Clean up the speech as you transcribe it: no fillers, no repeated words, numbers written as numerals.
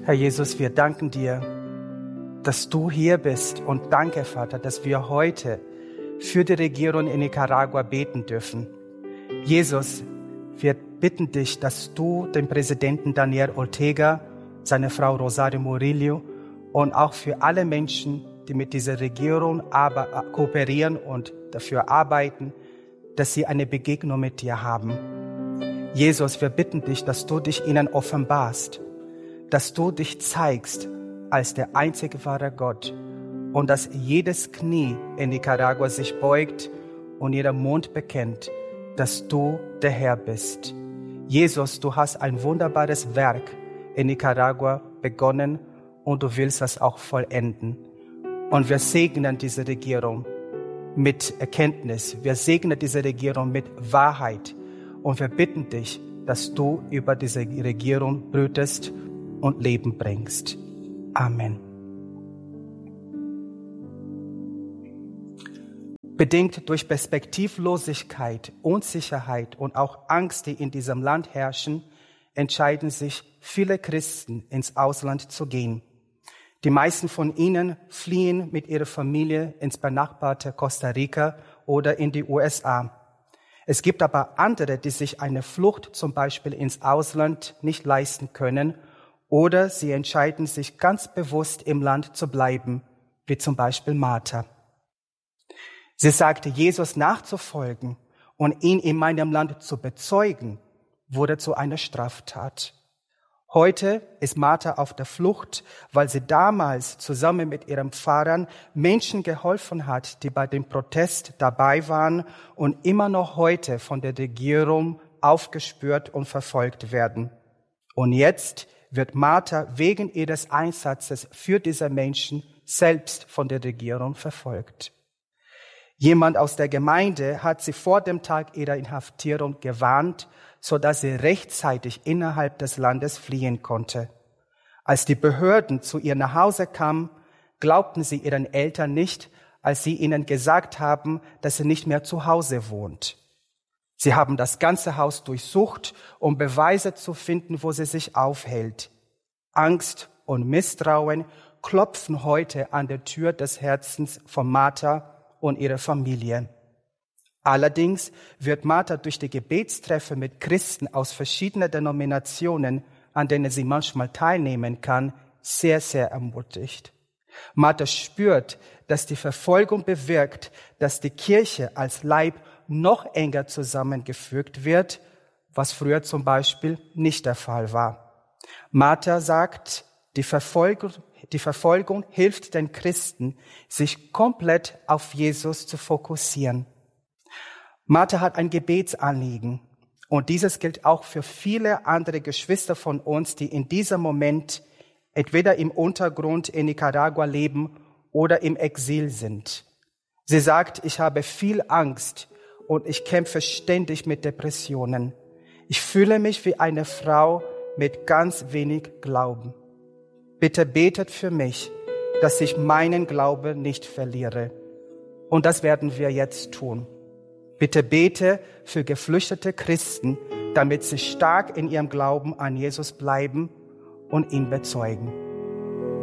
Herr Jesus, wir danken dir, dass du hier bist und danke, Vater, dass wir heute für die Regierung in Nicaragua beten dürfen. Jesus, wir bitten dich, dass du den Präsidenten Daniel Ortega, seine Frau Rosario Murillo und auch für alle Menschen, die mit dieser Regierung kooperieren und dafür arbeiten, dass sie eine Begegnung mit dir haben. Jesus, wir bitten dich, dass du dich ihnen offenbarst, dass du dich zeigst als der einzige wahre Gott und dass jedes Knie in Nicaragua sich beugt und jeder Mund bekennt, dass du der Herr bist. Jesus, du hast ein wunderbares Werk in Nicaragua begonnen und du willst das auch vollenden. Und wir segnen diese Regierung mit Erkenntnis. Wir segnen diese Regierung mit Wahrheit. Und wir bitten dich, dass du über diese Regierung brütest und Leben bringst. Amen. Bedingt durch Perspektivlosigkeit, Unsicherheit und auch Angst, die in diesem Land herrschen, entscheiden sich viele Christen, ins Ausland zu gehen. Die meisten von ihnen fliehen mit ihrer Familie ins benachbarte Costa Rica oder in die USA. Es gibt aber andere, die sich eine Flucht zum Beispiel ins Ausland nicht leisten können oder sie entscheiden sich ganz bewusst im Land zu bleiben, wie zum Beispiel Martha. Sie sagte, Jesus nachzufolgen und ihn in meinem Land zu bezeugen, wurde zu einer Straftat. Heute ist Martha auf der Flucht, weil sie damals zusammen mit ihren Pfarrern Menschen geholfen hat, die bei dem Protest dabei waren und immer noch heute von der Regierung aufgespürt und verfolgt werden. Und jetzt wird Martha wegen ihres Einsatzes für diese Menschen selbst von der Regierung verfolgt. Jemand aus der Gemeinde hat sie vor dem Tag ihrer Inhaftierung gewarnt, sodass sie rechtzeitig innerhalb des Landes fliehen konnte. Als die Behörden zu ihr nach Hause kamen, glaubten sie ihren Eltern nicht, als sie ihnen gesagt haben, dass sie nicht mehr zu Hause wohnt. Sie haben das ganze Haus durchsucht, um Beweise zu finden, wo sie sich aufhält. Angst und Misstrauen klopfen heute an der Tür des Herzens von Martha und ihrer Familie. Allerdings wird Martha durch die Gebetstreffer mit Christen aus verschiedenen Denominationen, an denen sie manchmal teilnehmen kann, sehr, sehr ermutigt. Martha spürt, dass die Verfolgung bewirkt, dass die Kirche als Leib noch enger zusammengefügt wird, was früher zum Beispiel nicht der Fall war. Martha sagt, die Verfolgung hilft den Christen, sich komplett auf Jesus zu fokussieren. Martha hat ein Gebetsanliegen und dieses gilt auch für viele andere Geschwister von uns, die in diesem Moment entweder im Untergrund in Nicaragua leben oder im Exil sind. Sie sagt, ich habe viel Angst und ich kämpfe ständig mit Depressionen. Ich fühle mich wie eine Frau mit ganz wenig Glauben. Bitte betet für mich, dass ich meinen Glauben nicht verliere. Und das werden wir jetzt tun. Bitte bete für geflüchtete Christen, damit sie stark in ihrem Glauben an Jesus bleiben und ihn bezeugen.